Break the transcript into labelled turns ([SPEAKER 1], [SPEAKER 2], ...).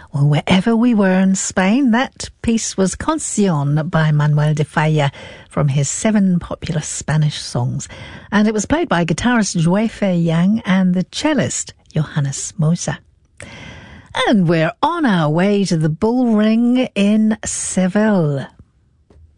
[SPEAKER 1] Well, wherever we were in Spain, that piece was Canción by Manuel de Falla from his 7 popular Spanish songs. And it was played by guitarist Joey Fei-Yang and the cellist Johannes Moser. And we're on our way to the Bull Ring in Seville,